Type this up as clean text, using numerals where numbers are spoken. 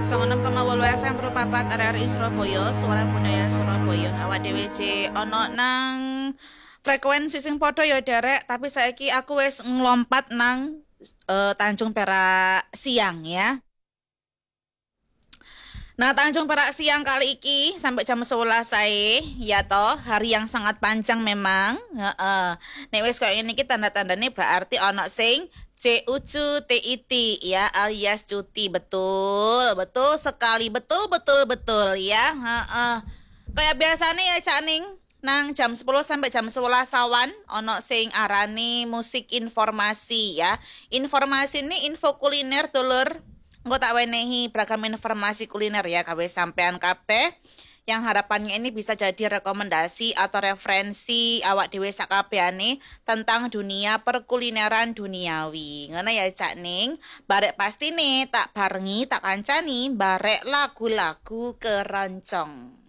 96,8 FM Propapat RRI Surabaya, Suara Budaya Surabaya. Awak dhewe ono nang frekuensi sing padha ya derek, tapi saiki aku wis nglompat nang Tanjung Perak siang ya. Nah, Tanjung Perak siang kali iki sampai jam 11 sae, ya toh, hari yang sangat panjang memang. Heeh. Nek wis koyo ngene iki tanda-tandane berarti ono sing CUCTIT ya alias cuti betul, betul sekali, betul betul betul ya. Heeh. Kayak biasanya ya Cak Ning, nang jam 10 sampai jam 11 awan ono sing arani musik informasi ya. Informasi ini info kuliner dulur. Engko tak wenehi beragam informasi kuliner ya KW sampean kabeh yang harapannya ini bisa jadi rekomendasi atau referensi awak dhewe sakabehane tentang dunia perkulineran duniawi. Ngono ya Cak Ning. Barek pasti nih tak barengi tak kancani barek lagu-lagu keroncong.